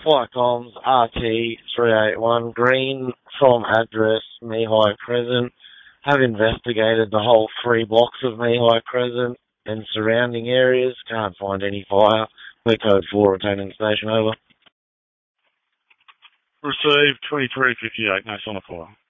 Flight comms RT381 Green from address Mihai Crescent. Have investigated the whole 3 blocks of Mihai Crescent and surrounding areas. Can't find any fire. We're code 4 returning station, over. Received 2358, no sign of fire.